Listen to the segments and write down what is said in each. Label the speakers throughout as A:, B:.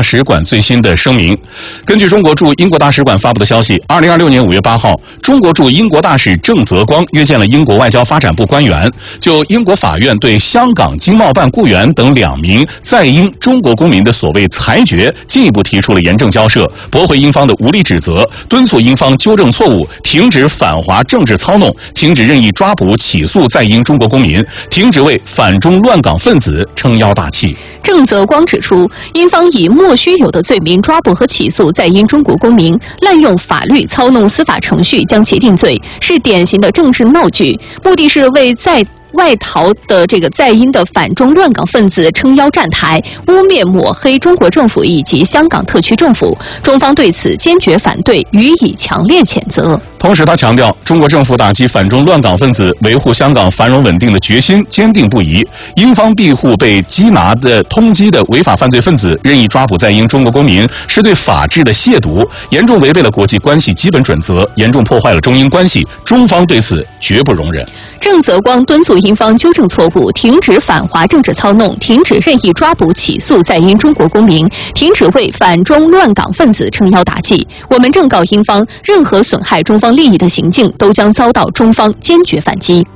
A: 使馆最新的声明。根据中国驻英国大使馆发布的消息，2026年5月8号，中国驻英国大使郑泽光约见了英国外交发展部官员，就英国法院对香港经贸办雇员等2名在英中国公民的所谓裁决进一步提出了严正交涉，驳回英方的无理指责，敦促英方纠正错误，停止反华政治操弄，停止任意抓捕起诉在英中国公民，停止为反中乱港分子撑腰打气。
B: 郑泽光指出，英方以莫须有的罪名抓捕和起诉在英中国公民，滥用法律操弄司法程序将其定罪，是典型的政治闹剧，目的是为外逃的在英的反中乱港分子撑腰站台，污蔑抹黑中国政府以及香港特区政府。中方对此坚决反对，予以强烈谴责。
A: 同时，他强调，中国政府打击反中乱港分子、维护香港繁荣稳定的决心坚定不移。英方庇护被缉拿的通缉的违法犯罪分子，任意抓捕在英中国公民，是对法治的亵渎，严重违背了国际关系基本准则，严重破坏了中英关系。中方对此绝不容忍。
B: 郑泽光敦促英方纠正错误，停止反华政治操弄，停止任意抓捕起诉在英中国公民，停止为反中乱港分子撑腰打气。我们正告英方，任何损害中方利益的行径都将遭到中方坚决反击。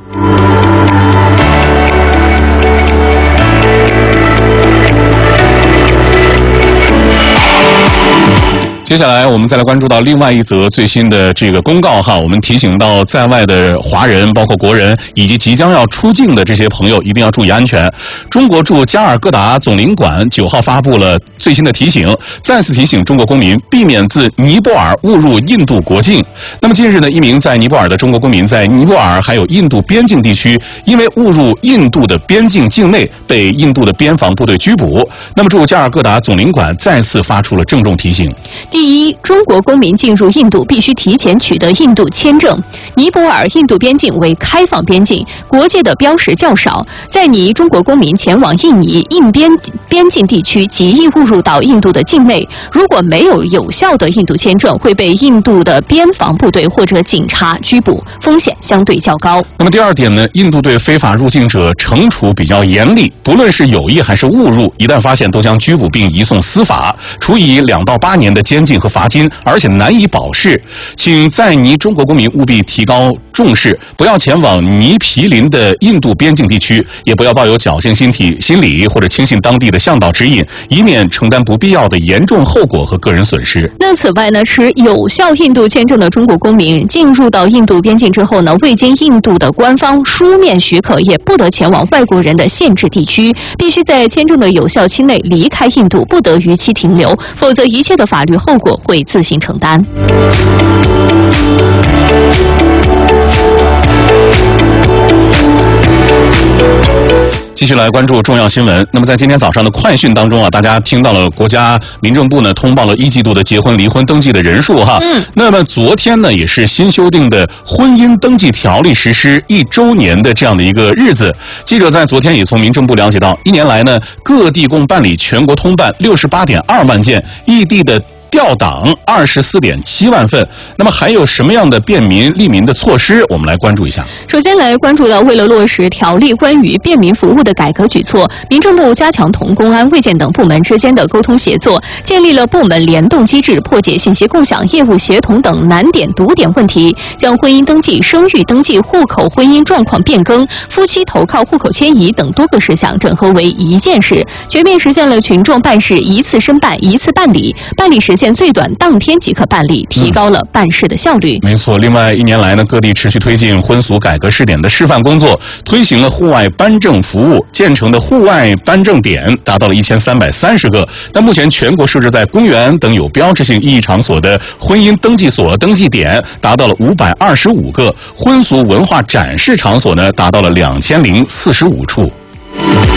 A: 接下来我们再来关注到另外一则最新的公告哈，我们提醒到在外的华人，包括国人以及即将要出境的这些朋友，一定要注意安全。中国驻加尔各答总领馆9号发布了最新的提醒，再次提醒中国公民避免自尼泊尔误入印度国境。那么近日呢，一名在尼泊尔的中国公民在尼泊尔还有印度边境地区，因为误入印度的边境境内，被印度的边防部队拘捕。那么驻加尔各答总领馆再次发出了郑重提醒。
B: 第一，中国公民进入印度必须提前取得印度签证。尼泊尔印度边境为开放边境，国界的标识较少，在尼中国公民前往印尼印边境地区极易误入到印度的境内，如果没有有效的印度签证，会被印度的边防部队或者警察拘捕，风险相对较高。
A: 那么第二点呢，印度对非法入境者惩处比较严厉，不论是有意还是误入，一旦发现都将拘捕并移送司法，处以2到8年的监禁和罚金，而且难以保释。请在尼中国公民务必提高重视，不要前往尼毗邻的印度边境地区，也不要抱有侥幸心理或者轻信当地的向导指引，以免承担不必要的严重后果和个人损失。
B: 那此外呢，持有效印度签证的中国公民进入到印度边境之后呢，未经印度的官方书面许可，也不得前往外国人的限制地区，必须在签证的有效期内离开印度，不得逾期停留，否则一切的法律后果会自行承担。
A: 继续来关注重要新闻。那么在今天早上的快讯当中啊，大家听到了国家民政部呢通报了1季度的结婚离婚登记的人数哈。那么昨天呢也是新修订的婚姻登记条例实施1周年的这样的一个日子。记者在昨天也从民政部了解到，1年来呢各地共办理全国通办68.2万件，异地的调档24.7万份。那么还有什么样的便民利民的措施，我们来关注一下。
B: 首先来关注到，为了落实条例关于便民服务的改革举措，民政部加强同公安、卫健等部门之间的沟通协作，建立了部门联动机制，破解信息共享、业务协同等难点堵点问题，将婚姻登记、生育登记、户口婚姻状况变更、夫妻投靠户口迁移等多个事项整合为一件事，全面实现了群众办事一次申办、一次办理，办理时间最短当天即可办理，提高了办事的效率。
A: 没错，另外1年来呢，各地持续推进婚俗改革试点的示范工作，推行了户外颁证服务，建成的户外颁证点达到了1330个。那目前全国设置在公园等有标志性意义场所的婚姻登记所登记点达到了525个，婚俗文化展示场所呢达到了2045处。